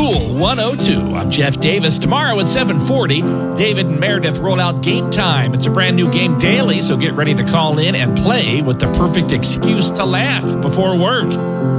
Cool 102. I'm Jeff Davis. Tomorrow at 7:40, David and Meredith roll out Game Time. It's a brand new game daily, so get ready to call in and play with the perfect excuse to laugh before work.